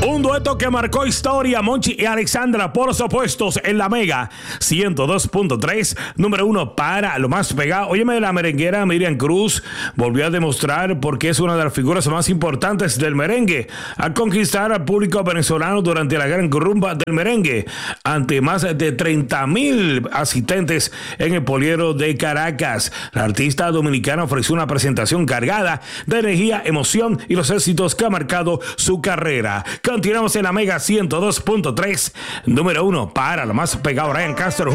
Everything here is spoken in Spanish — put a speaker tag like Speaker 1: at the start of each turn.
Speaker 1: Un dueto que marcó historia, Monchi y Alexandra por los opuestos en la Mega 102.3, número 1 para lo más pegado. Óyeme, la merenguera Miriam Cruz volvió a demostrar por qué es una de las figuras más importantes del merengue, al conquistar al público venezolano durante la gran rumba del merengue, ante más de 30,000 asistentes en el Poliedro de Caracas. La artista dominicana ofreció una presentación cargada de energía, emoción y los éxitos que ha marcado su carrera. Continuamos en la Mega 102.3, número 1 para lo más pegado. Ryan Castro